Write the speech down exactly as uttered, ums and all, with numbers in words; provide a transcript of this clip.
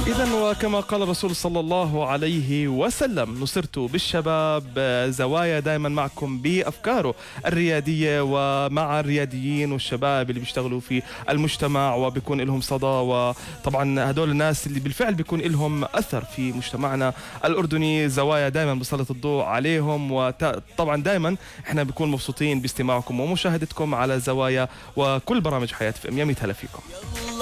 إذن وكما قال الرسول صلى الله عليه وسلم: نصرت بالشباب. زوايا دائما معكم بأفكاره الريادية ومع الرياديين والشباب اللي بيشتغلوا في المجتمع وبيكون لهم صدى، وطبعا هدول الناس اللي بالفعل بيكون لهم أثر في مجتمعنا الأردني. زوايا دائما بسلط الضوء عليهم، وطبعا دائما احنا بنكون مبسوطين باستماعكم ومشاهدتكم على زوايا وكل برامج حياة في ام. يا ميت هلا فيكم.